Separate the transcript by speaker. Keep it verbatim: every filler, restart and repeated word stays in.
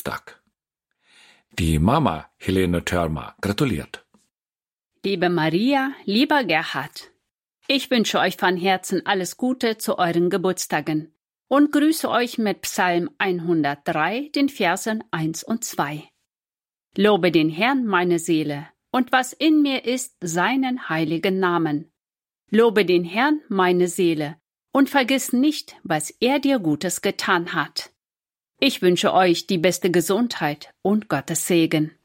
Speaker 1: Geburtstag. Die Mama Helene Thörmer gratuliert.
Speaker 2: Liebe Maria, lieber Gerhard, ich wünsche euch von Herzen alles Gute zu euren Geburtstagen und grüße euch mit Psalm hundertdrei, den Versen eins und zwei. Lobe den Herrn, meine Seele, und was in mir ist, seinen heiligen Namen. Lobe den Herrn, meine Seele, und vergiss nicht, was er dir Gutes getan hat. Ich wünsche euch die beste Gesundheit und Gottes Segen.